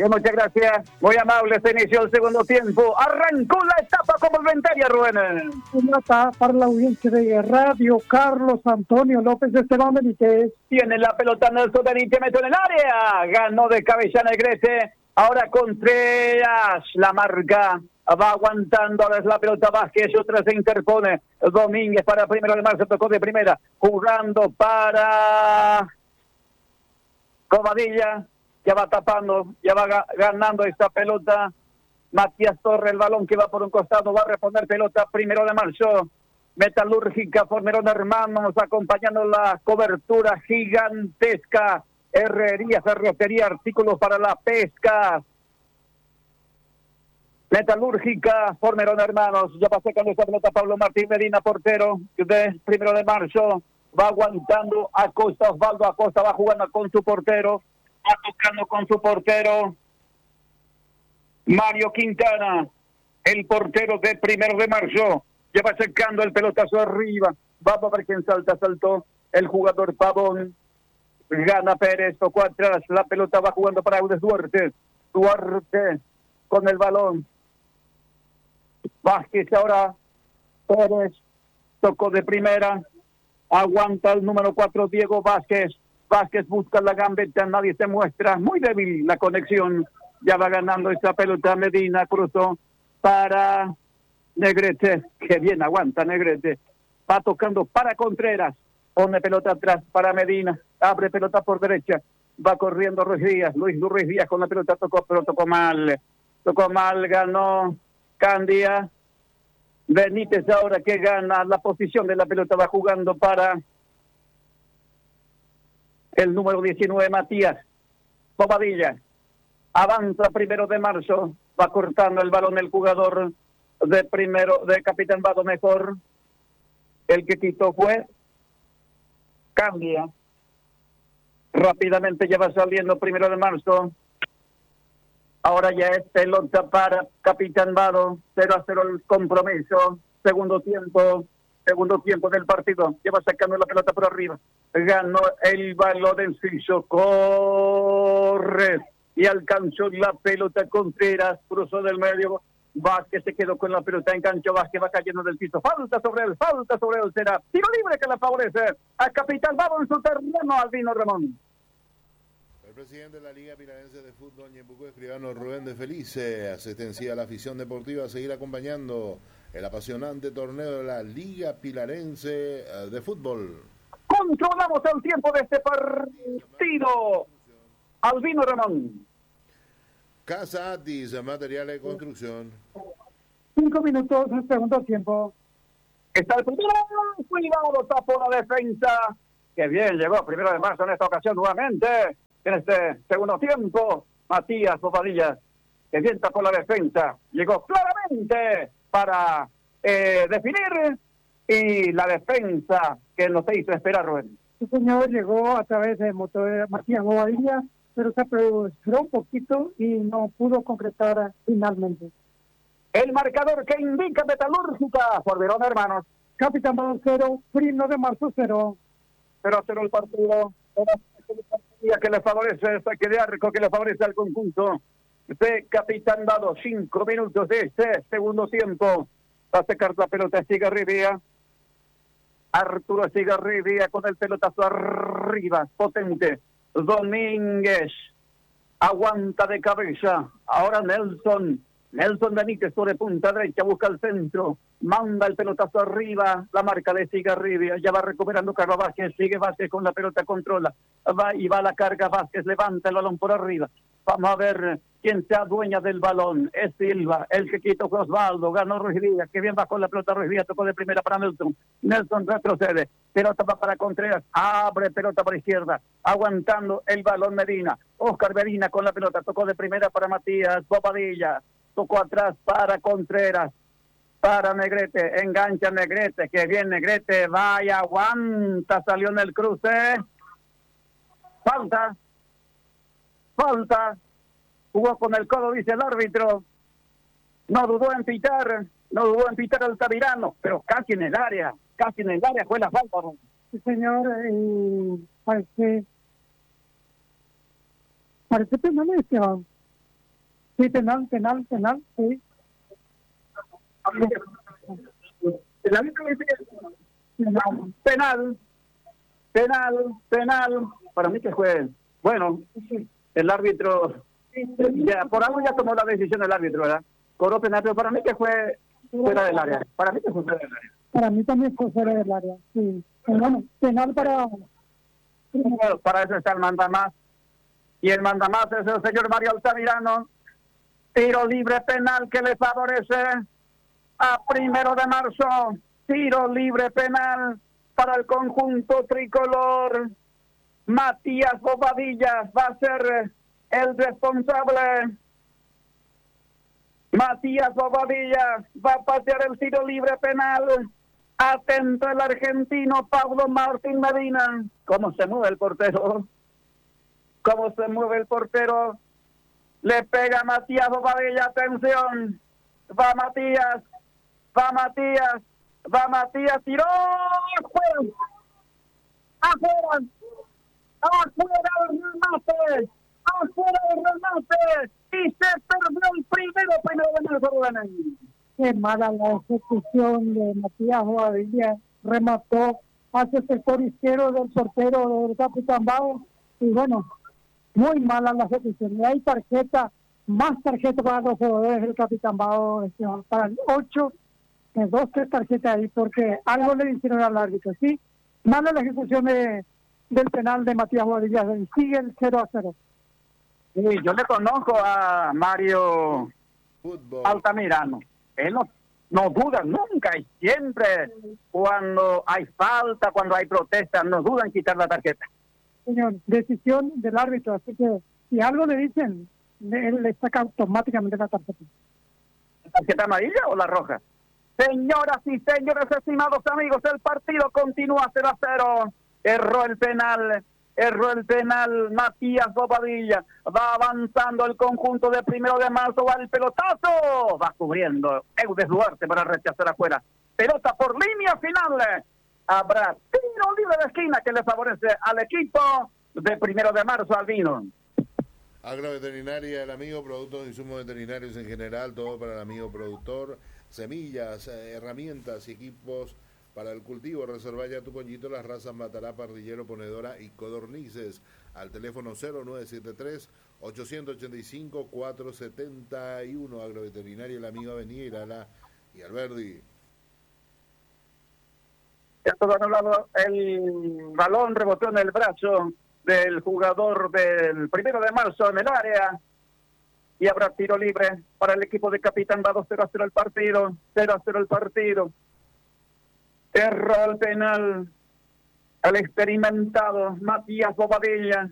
Muchas gracias, muy amable. Se inició el segundo tiempo. Arrancó la etapa complementaria, Rubén. Para la audiencia de Radio Carlos Antonio López de Esteban Benítez. Tiene la pelota Nelson Benítez, metió en el área. Ganó de cabeza Negrete. Ahora Contreras la marca. Va aguantando, ahora es la pelota Vázquez, otra se interpone. Domínguez para primero de marzo, tocó de primera. Jugando para Cobadilla. Ya va tapando, ya va ganando esta pelota. Matías Torres, el balón que va por un costado, va a reponer pelota primero de marzo. Metalúrgica, Formerón Hermanos, acompañando la cobertura gigantesca. Herrería, ferretería, artículos para la pesca. Metalúrgica, Formerón Hermanos, ya va sacando esta pelota Pablo Martín Medina, portero de primero de marzo. Va aguantando Acosta, Osvaldo Acosta va jugando con su portero. Va tocando con su portero Mario Quintana, el portero de primero de marzo. Ya va secando el pelotazo arriba. Vamos a ver quién salta. Saltó el jugador Pavón. Gana Pérez, tocó atrás. La pelota va jugando para Audes Duarte. Duarte con el balón. Vázquez ahora. Pérez tocó de primera. Aguanta el número 4, Diego Vázquez. Vázquez busca la gambeta, nadie se muestra. Muy débil la conexión. Ya va ganando esta pelota Medina. Cruzó para Negrete. Qué bien aguanta Negrete. Va tocando para Contreras. Pone pelota atrás para Medina. Abre pelota por derecha. Va corriendo Ruiz Díaz. Luis Díaz con la pelota tocó, pero tocó mal. Tocó mal, ganó Candia. Benítez ahora que gana la posición de la pelota. Va jugando para el número 19, Matías Bobadilla. Avanza primero de marzo. Va cortando el balón el jugador de primero, de Capitán Vado mejor. El que quitó fue Cambia. Rápidamente ya va saliendo primero de marzo. Ahora ya es pelota para Capitán Vado. 0-0 el compromiso. Segundo tiempo del partido. Ya va sacando la pelota por arriba. Ganó el balón en Suizo. Corre. Y alcanzó la pelota Contreras. Cruzó del medio. Vázquez se quedó con la pelota. Enganchó Vázquez. Va cayendo del piso. Falta sobre él. Será tiro libre que la favorece a Capitán Vado en su terreno. Albino Ramón. El presidente de la Liga Pilarense de Fútbol, Ñembucú Escribano, Rubén de Felice, asistencia a la afición deportiva a seguir acompañando el apasionante torneo de la Liga Pilarense de Fútbol. Controlamos el tiempo de este partido. Albino Ramón. Casa Atis, materiales de construcción. 5 minutos del segundo tiempo. Está el primero. Cuidado, tapó la defensa. Que bien, llegó primero de marzo en esta ocasión nuevamente. En este segundo tiempo, Matías Bobadilla, que bien tapó la defensa. Llegó claramente para definir. Y la defensa que no se hizo esperar, Rubén. El señor llegó a través de Matías Bobadilla, pero se apresuró un poquito y no pudo concretar finalmente. El marcador que indica Metalúrgica, Formerón Hermanos. Capitán Vado 0, primero de marzo 0. 0-0 el partido. Que le favorece, saque de arco que le favorece al conjunto de Capitán Vado. 5 minutos de este segundo tiempo. Va a sacar la pelota Cigarribia. Arturo Cigarribia con el pelotazo arriba, potente. Domínguez aguanta de cabeza. Ahora Nelson Benítez sobre punta derecha, busca el centro, manda el pelotazo arriba, la marca de Cigarribia, ya va recuperando Carlos Vázquez, sigue Vázquez con la pelota, controla, va la carga Vázquez, levanta el balón por arriba. Vamos a ver quién se adueña del balón. Es Silva, el que quitó fue Osvaldo, ganó Ruiz Díaz, que bien bajó la pelota Ruiz Díaz, tocó de primera para Nelson. Nelson retrocede, pelota va para Contreras, abre pelota para izquierda, aguantando el balón Medina. Oscar Medina con la pelota, tocó de primera para Matías Bobadilla, tocó atrás para Contreras, para Negrete, engancha Negrete, que bien Negrete, vaya, aguanta, salió en el cruce. Falta, jugó con el codo, dice el árbitro, no dudó en pitar Altamirano, pero casi en el área fue la falta. Sí, señor, parece penal, Esteban. Sí, penal, sí. El árbitro dice penal. Para mí que fue, bueno, el árbitro, ya por algo ya tomó la decisión el árbitro, ¿verdad? Cobró penal, pero para mí que fue fuera del área. Para mí también fue fuera del área, sí. Bueno, penal para... Bueno, para eso está el mandamás. Y el mandamás es el señor Mario Altamirano. Tiro libre penal que le favorece a 1 de marzo. Tiro libre penal para el conjunto tricolor. Matías Bobadilla va a ser el responsable. Matías Bobadilla va a patear el tiro libre penal. Atento el argentino Pablo Martín Medina. ¿Cómo se mueve el portero? Le pega Matías Bobadilla, atención. Va Matías, tiró. Afuera el remate. Y se perdió el primero de marzo. Qué mala la ejecución de Matías Bobadilla. Remató hacia el sector izquierdo del portero del Capitán Bao. Y bueno, muy mala la ejecución. Y hay más tarjeta para los jugadores del Capitán Bao, para el 8, 2-3 tarjetas ahí, porque algo le hicieron al árbitro, ¿sí? Mala la ejecución del penal de Matías Bobadilla. Sigue el 0-0. Sí, yo le conozco a Mario Altamirano. Él no duda nunca y siempre cuando hay falta, cuando hay protesta, no duda en quitar la tarjeta. Señor, decisión del árbitro, así que si algo le dicen, él le saca automáticamente la tarjeta. ¿La tarjeta amarilla o la roja? Señoras y señores, estimados amigos, el partido continúa 0-0. Erró el penal Matías Bobadilla. Va avanzando el conjunto de 1 de marzo. Va el pelotazo. Va cubriendo Eudes Duarte para rechazar afuera. Pelota por línea final. Habrá tiro libre de esquina que le favorece al equipo de 1 de marzo albino. Agroveterinaria, el amigo, productos e insumos veterinarios en general, todo para el amigo productor, semillas, herramientas y equipos para el cultivo. Reserva ya tu pollito, las razas Matará, Parrillero, Ponedora y Codornices al teléfono 0973-885-471. Agroveterinaria, el amigo Avenida Irala y Alberdi. Ya todo anulado, el balón rebotó en el brazo del jugador del 1 de marzo en el área y habrá tiro libre para el equipo de Capitán Dado. 0-0 el partido, 0-0 el partido. Erró el penal al experimentado Matías Bobadilla.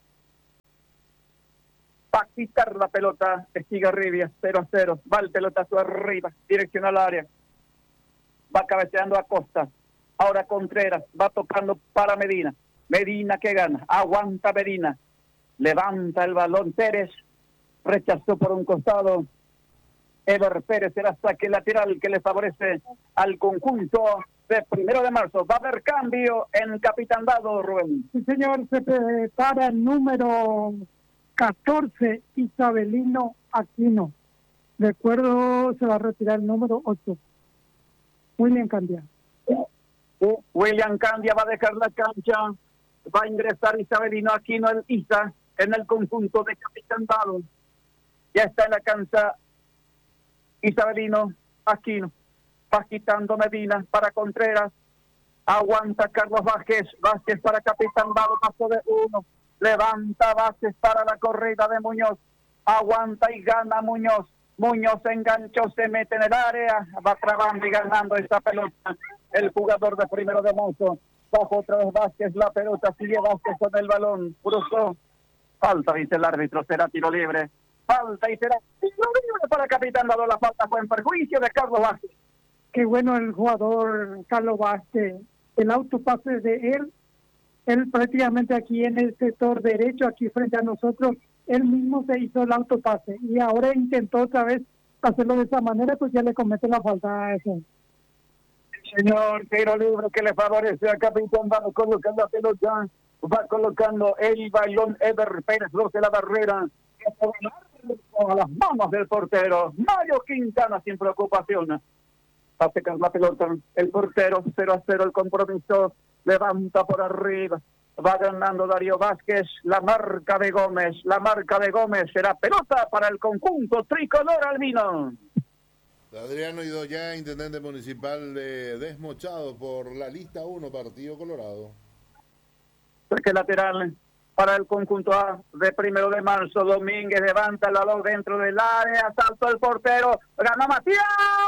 Va a quitar la pelota Estigarribia. 0-0, va el pelotazo arriba, dirección al área, va cabeceando a Costa. Ahora Contreras va tocando para Medina. Medina que gana. Aguanta Medina. Levanta el balón Pérez. Rechazó por un costado. Ever Pérez será saque lateral que le favorece al conjunto de 1 de marzo. Va a haber cambio en Capitán Dado, Rubén. Sí, señor. Se prepara el número 14, Isabelino Aquino. De acuerdo, se va a retirar el número 8. William Candia. William Candia va a dejar la cancha. Va a ingresar Isabelino Aquino, el Isa, en el conjunto de Capitán Dado. Ya está en la cancha Isabelino Aquino. Va quitando Medina para Contreras. Aguanta Carlos Vázquez. Vázquez para Capitán Dado. Paso de 1. Levanta Vázquez para la corrida de Muñoz. Aguanta y gana Muñoz. Muñoz enganchó, se mete en el área. Va trabando y ganando esta pelota el jugador de 1 de marzo. Bajo otra vez Vázquez la pelota. Sigue Vázquez con el balón. Cruzó. Falta, dice el árbitro. Será tiro libre. Falta y será tiro libre para Capitán Dado. La falta fue en perjuicio de Carlos Vázquez. Qué bueno el jugador Carlos Vázquez. El autopase de él prácticamente aquí en el sector derecho, aquí frente a nosotros, él mismo se hizo el autopase y ahora intentó otra vez hacerlo de esa manera, pues ya le comete la falta a ese. Señor, tiro libre que le favorece a Capitán Dado, colocando la pelota, va colocando el balón Ever Pérez, de la barrera, a las manos del portero. Mario Quintana sin preocupación. Va a secar la pelota el portero, 0-0 el compromiso. Levanta por arriba. Va ganando Darío Vázquez. La marca de Gómez. Será pelota para el conjunto tricolor albino. Adriano Idoya, intendente municipal de Desmochado por la lista 1, Partido Colorado. Saque lateral para el conjunto A de 1 de marzo. Domínguez levanta la 2 dentro del área. Saltó el portero. Gana Matías.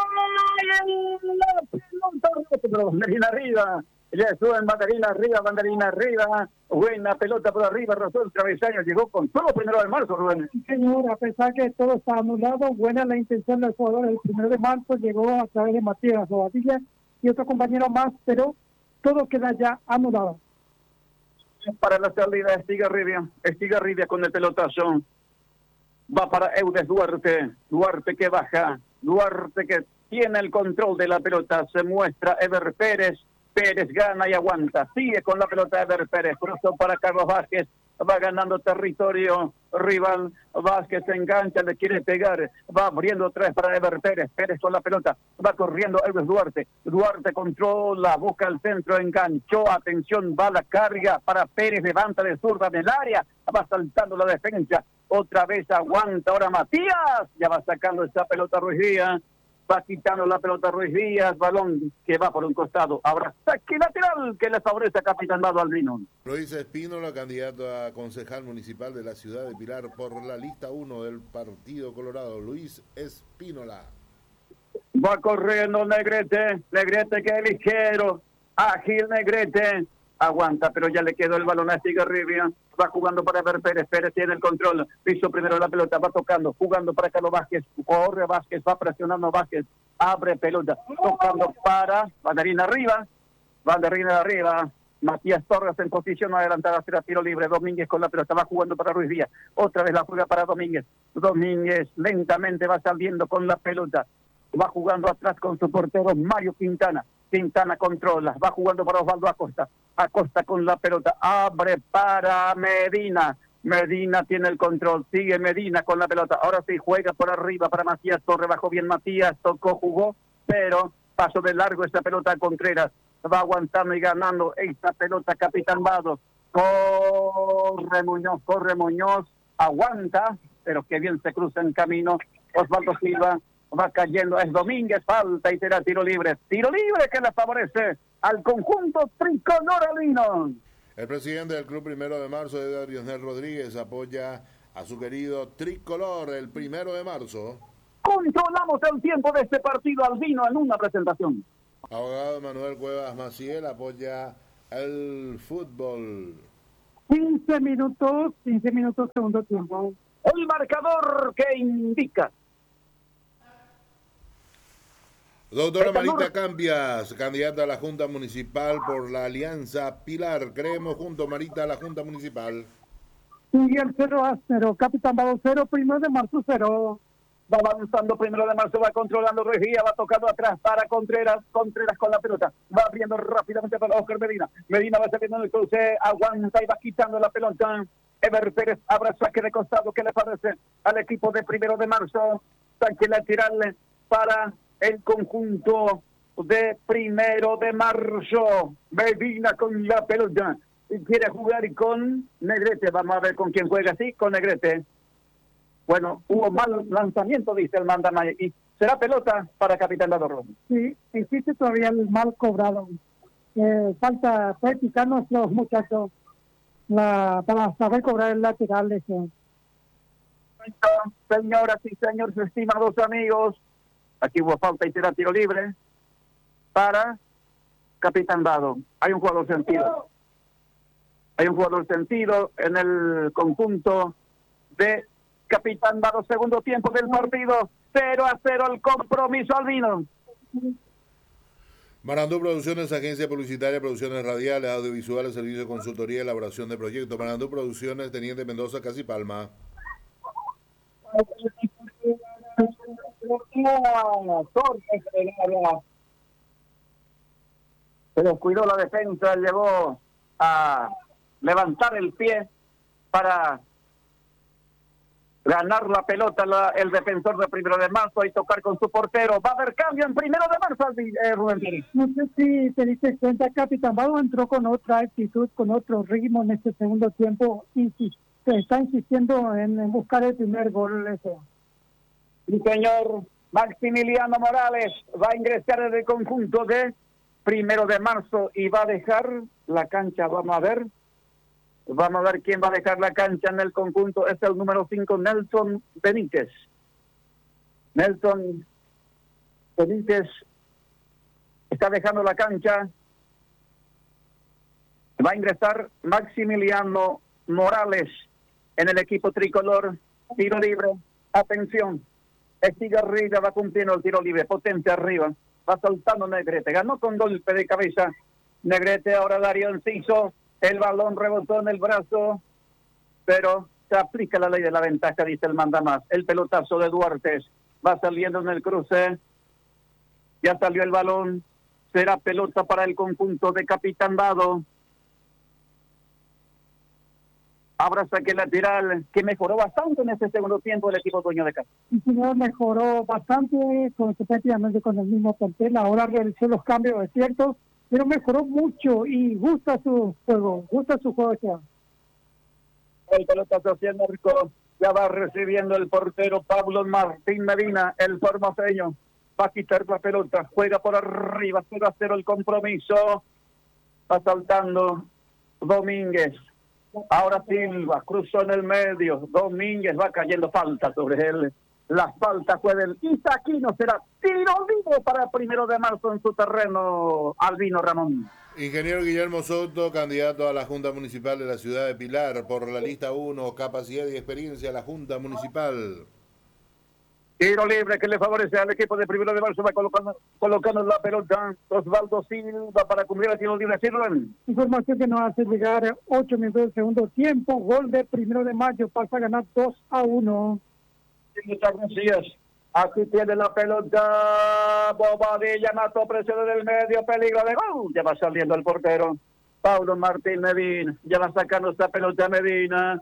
Banderina arriba. Ya suben banderina arriba. Buena pelota por arriba. Rozó el travesaño. Llegó con solo 1 de marzo, Rubén. Sí, señor, a pesar que todo está anulado, buena la intención del jugador. El 1 de marzo llegó a través de Matías Bobadilla y otro compañero más, pero todo queda ya anulado. Para la salida Estigarribia con el pelotazo. Va para Eudes Duarte que baja, Duarte que tiene el control de la pelota, se muestra Ever Pérez gana y aguanta, sigue con la pelota Ever Pérez, cruzó para Carlos Vázquez, va ganando territorio rival, Vázquez se engancha, le quiere pegar, va abriendo otra vez para Ever Pérez con la pelota, va corriendo Eudes Duarte controla, busca el centro, enganchó, atención, va la carga para Pérez, levanta de zurda en el área, va saltando la defensa, otra vez aguanta, ahora Matías, ya va sacando esa pelota Ruiz Díaz, va quitando la pelota Ruiz Díaz, balón que va por un costado, ahora saque lateral que le favorece a Capitán Dado Albino. Luis Espínola, candidato a concejal municipal de la ciudad de Pilar por la lista 1 del Partido Colorado. Luis Espínola. Va corriendo Negrete que es ligero, ágil Negrete, aguanta, pero ya le quedó el balón a Estigarribia, va jugando para Ever Pérez tiene el control, piso primero la pelota, va tocando, jugando para Carlos Vázquez, corre Vázquez, va presionando Vázquez, abre pelota, tocando para Banderina arriba, Matías Torres en posición adelantada, será tiro libre, Domínguez con la pelota, va jugando para Ruiz Díaz, otra vez la juega para Domínguez lentamente va saliendo con la pelota, va jugando atrás con su portero Mario Quintana controla, va jugando para Osvaldo Acosta con la pelota, abre para Medina tiene el control, sigue Medina con la pelota, ahora sí juega por arriba para Matías Torres, bajó bien Matías, tocó, jugó, pero pasó de largo esa pelota a Contreras, va aguantando y ganando esta pelota Capitán Vado, corre Muñoz, aguanta, pero que bien se cruza en camino, Osvaldo Silva, va cayendo, es Domínguez, falta y será tiro libre que le favorece al conjunto tricolor albino. El presidente del Club 1 de Marzo, Edgar Dionel Rodríguez, apoya a su querido tricolor el 1 de marzo. Controlamos el tiempo de este partido albino en una presentación. Abogado Manuel Cuevas Maciel apoya el fútbol. 15 minutos, segundo tiempo. El marcador que indica. Doctora Marita Cambias, candidata a la Junta Municipal por la Alianza Pilar. Creemos juntos, Marita, a la Junta Municipal. Sigue el 0-0, Capitán Vado 0, 1 de marzo 0. Va avanzando 1 de marzo, va controlando Ruiz Díaz, va tocando atrás para Contreras con la pelota, va abriendo rápidamente para Oscar Medina va saliendo en el cruce, aguanta y va quitando la pelota. Ever Pérez abre saque de costado, que le parece al equipo de 1 de marzo, saque lateral para el conjunto de 1 de marzo. Medina con la pelota y quiere jugar con Negrete. Vamos a ver con quién juega así, con Negrete. Bueno, hubo mal lanzamiento, dice el mandamay, y será pelota para Capitán Dado. Sí, existe todavía el mal cobrado. Falta practicar nuestros muchachos para saber cobrar el lateral. Señoras y señores, estimados amigos, aquí hubo falta y será tiro libre para Capitán Dado. Hay un jugador sentido en el conjunto de Capitán Dado. Segundo tiempo del partido, 0-0 el compromiso albino. Marandú Producciones, agencia publicitaria, producciones radiales, audiovisuales, servicio de consultoría, elaboración de proyectos. Marandú Producciones, Teniente Mendoza, Casi Palma. Se descuidó la defensa, llegó a levantar el pie para ganar la pelota el defensor de Primero de Marzo y tocar con su portero. Va a haber cambio en Primero de Marzo, Rubén Pérez. No sé si te diste cuenta, Capitán Bado entró con otra actitud, con otro ritmo en este segundo tiempo y está insistiendo en buscar el primer gol. Sí, señor. Maximiliano Morales va a ingresar en el conjunto de Primero de Marzo y va a dejar la cancha. Vamos a ver quién va a dejar la cancha en el conjunto. Es el número 5, Nelson Benítez. Nelson Benítez está dejando la cancha. Va a ingresar Maximiliano Morales en el equipo tricolor. Tiro libre. Atención. Estigarribia va cumpliendo el tiro libre. Potente arriba. Va saltando Negrete. Ganó con golpe de cabeza. Negrete, ahora Darío Enciso. El balón rebotó en el brazo. Pero se aplica la ley de la ventaja, dice el mandamás. El pelotazo de Duarte va saliendo en el cruce. Ya salió el balón. Será pelota para el conjunto de Capitán Vado. Habrá saque lateral que mejoró bastante en este segundo tiempo el equipo dueño de casa. El señor mejoró bastante, prácticamente con el mismo plantel. Ahora realizó los cambios, es cierto, pero mejoró mucho y gusta su juego ya. El pelotazo hacia el marco, ya va recibiendo el portero Pablo Martín Medina, el formoseño. Va a quitar la pelota, juega por arriba, 0-0 el compromiso. Va saltando Domínguez. Ahora Silva, cruzó en el medio. Domínguez va cayendo, falta sobre él. La falta fue del Isaquino, será tiro vivo para Primero de Marzo en su terreno, Albino Ramón. Ingeniero Guillermo Soto, candidato a la Junta Municipal de la ciudad de Pilar por la lista 1, capacidad y experiencia a la Junta Municipal. Tiro libre que le favorece al equipo de Primero de Marzo, va colocando la pelota Osvaldo Silva para cumplir el tiro libre. Sirven. Información que nos hace llegar 8 minutos del segundo tiempo, gol de Primero de Mayo, pasa a ganar 2-1. Muchas gracias. Aquí tiene la pelota Bobadilla, mató presión del medio, peligro de gol. Ya va saliendo el portero Pablo Martín Medina, ya va sacando esta pelota Medina.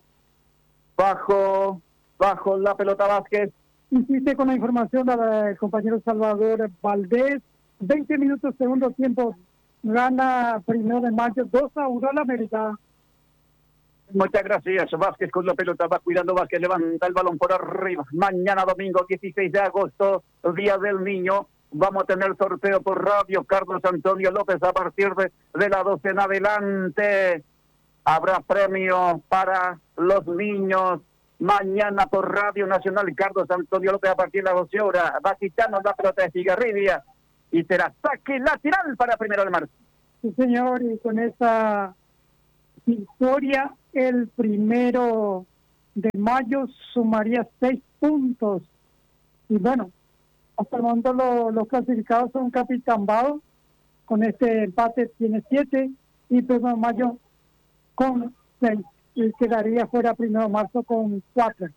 Bajo la pelota Vázquez. Insiste con la información del compañero Salvador Valdés. 20 minutos segundo tiempo, gana Primero de Mayo 2-1 a la América. Muchas gracias. Vázquez con la pelota, va cuidando Vázquez, levanta el balón por arriba. Mañana domingo 16 de agosto, Día del Niño, vamos a tener sorteo por radio. Carlos Antonio López a partir de la 12 en adelante. Habrá premio para los niños. Mañana por Radio Nacional, Carlos Antonio López a partir de las 12 horas. Va quitando la pelota de Cigarribia y será saque lateral para Primero de Marzo. Sí, señor, y con esa victoria, el Primero de Mayo sumaría 6 puntos. Y bueno, hasta el momento los clasificados son Capitán Bado, con este empate tiene 7, y Primero de Mayo con 6. Y quedaría fuera Primero de Marzo con 4.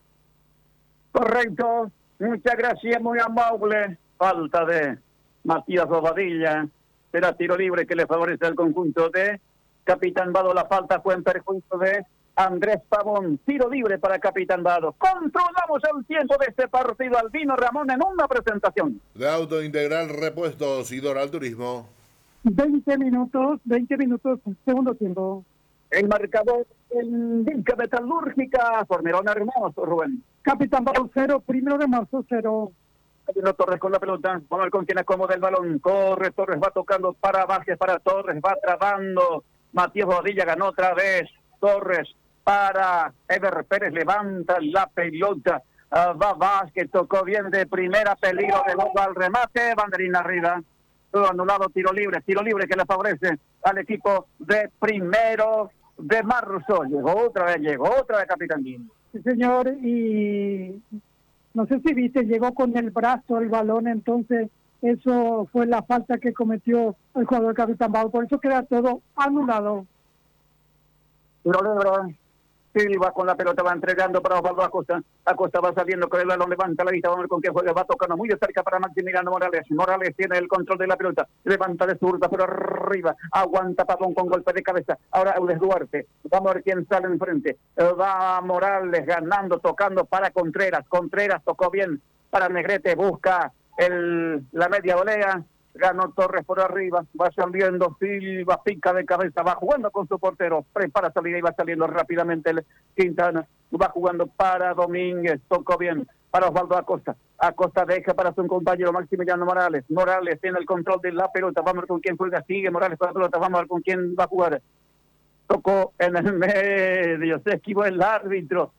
Correcto, muchas gracias, muy amable. Falta de Matías Bobadilla, será tiro libre que le favorece al conjunto de Capitán Vado. La falta fue en perjuicio de Andrés Pavón. Tiro libre para Capitán Vado. Controlamos el tiempo de este partido, Albino Ramón, en una presentación De Auto Integral Repuestos y Doral Turismo. 20 minutos, segundo tiempo. El marcador en Vinca Metalúrgica, Formerón Hermoso, Rubén. Capitán Bado 0, Primero de Marzo 0. Torres con la pelota, vamos a ver con quién acomoda el balón. Corre, Torres va tocando para Vázquez, para Torres, va trabando. Matías Bodilla ganó otra vez. Torres para Ever Pérez, levanta la pelota. Va Vázquez, tocó bien de primera, peligro de gol al remate, banderina arriba. Todo anulado, tiro libre que le favorece al equipo de Primero de Marzo. Llegó otra vez Capitán Guín. Sí, señor, y no sé si viste, llegó con el brazo el balón, entonces eso fue la falta que cometió el jugador Capitán Bado, por eso queda todo anulado. Silva con la pelota va entregando para Osvaldo Acosta. Acosta va saliendo con el balón, levanta la vista, vamos a ver con qué juega, va tocando muy de cerca para Maximiliano Morales. Morales tiene el control de la pelota, levanta de zurda por arriba, aguanta Pavón con golpe de cabeza. Ahora Eudes Duarte, vamos a ver quién sale enfrente. Va Morales ganando, tocando para Contreras. Contreras tocó bien para Negrete, busca la media volea. Ganó Torres por arriba, va saliendo Silva, pica de cabeza, va jugando con su portero, prepara salida y va saliendo rápidamente el Quintana, va jugando para Domínguez, tocó bien para Osvaldo Acosta, Acosta deja para su compañero Maximiliano Morales, Morales tiene el control de la pelota, vamos a ver con quién juega, sigue Morales con la pelota, vamos a ver con quién va a jugar, tocó en el medio, se esquivó el árbitro.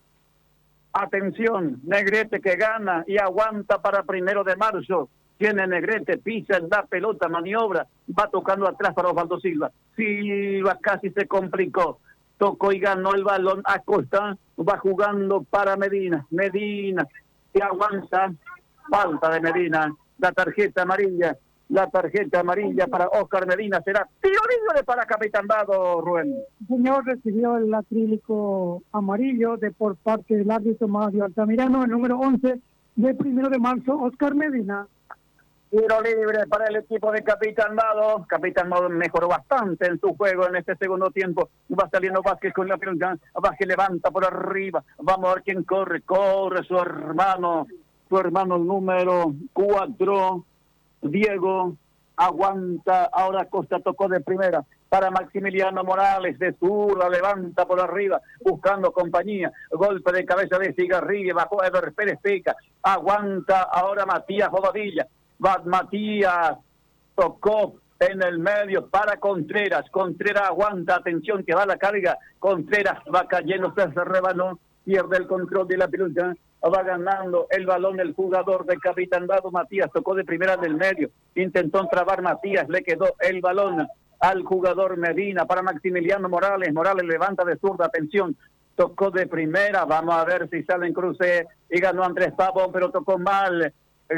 Atención, Negrete que gana y aguanta para 1 de marzo. Tiene Negrete, pisa la pelota, maniobra, va tocando atrás para Osvaldo Silva. Silva casi se complicó. Tocó y ganó el balón. Acosta va jugando para Medina. Medina que aguanta. Falta de Medina. La tarjeta amarilla. La tarjeta amarilla para Oscar Medina será tiro libre para Capitán Dado, Rubén. El señor recibió el acrílico amarillo por parte del árbitro Mario Altamirano, el número 11 de 1 de marzo, Oscar Medina. Tiro libre para el equipo de Capitán Dado. Capitán Dado mejoró bastante en su juego en este segundo tiempo. Va saliendo Vázquez con la pelota. Vázquez levanta por arriba. Vamos a ver quién corre. Corre su hermano el número 4. Diego aguanta, ahora Costa tocó de primera para Maximiliano Morales, de zurda, levanta por arriba, buscando compañía, golpe de cabeza de Cigarrillo, bajó Ever Pérez Pica, aguanta ahora Matías Bobadilla, va Matías, tocó en el medio para Contreras aguanta, atención que va la carga, Contreras va cayendo, se rebanó, pierde el control de la pelota, va ganando el balón el jugador de Capitán Dado. Matías tocó de primera del medio, intentó trabar Matías, le quedó el balón al jugador Medina para Maximiliano Morales. Morales levanta de zurda, atención, tocó de primera, vamos a ver si sale en cruce y ganó Andrés Pavón, pero tocó mal.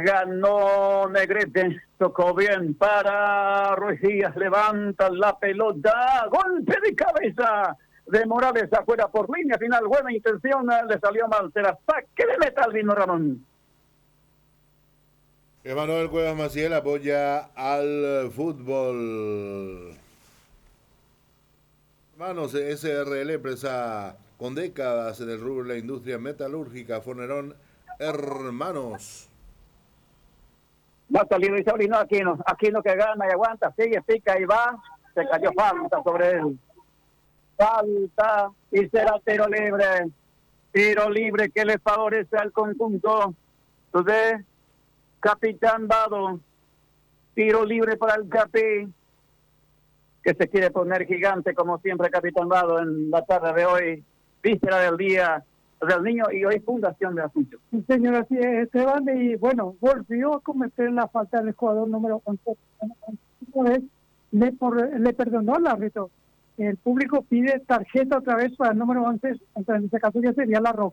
Ganó Negrete, tocó bien para Ruiz Díaz, levanta la pelota, golpe de cabeza de Morales afuera por línea final, buena intención, le salió mal, será saque de metal, vino Ramón. Emanuel Cuevas Maciel apoya al fútbol. Hermanos, SRL, empresa con décadas en el rubro de la industria metalúrgica, Fornerón Hermanos. Va saliendo y Sabrino Aquino que gana y aguanta, sigue, pica y va, se cayó falta sobre él. Falta y será tiro libre que le favorece al conjunto de Capitán Dado. Tiro libre para el Capi, que se quiere poner gigante como siempre Capitán Dado en la tarde de hoy, víspera del Día del Niño y hoy Fundación de Asunción. Sí, señor, así es, Esteban, y bueno, volvió a cometer la falta del jugador número 11. Le perdonó al árbitro. El público pide tarjeta otra vez para el número 11, entonces en este caso ya sería la roja.